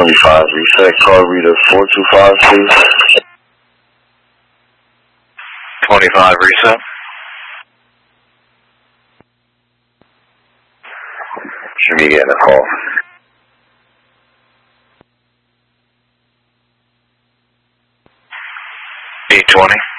25 reset, call reader 425, please. 25 reset. Should be getting a call. B20.